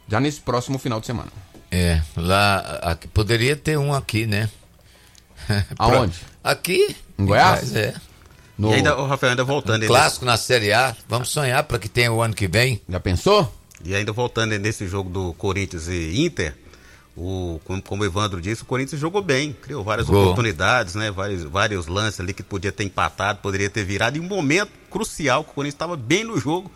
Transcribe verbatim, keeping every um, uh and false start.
Já nesse próximo final de semana. É, lá, aqui, poderia ter um aqui, né? Aonde? Aqui. Em Goiás? É. No... E ainda, o Rafael, ainda voltando... Um clássico ele... na Série A, vamos sonhar para que tenha o ano que vem. Já pensou? E ainda voltando nesse jogo do Corinthians e Inter, o, como, como o Evandro disse, o Corinthians jogou bem, criou várias Gol. oportunidades, né? Vários, vários lances ali que podia ter empatado, poderia ter virado, em um momento crucial, que o Corinthians estava bem no jogo,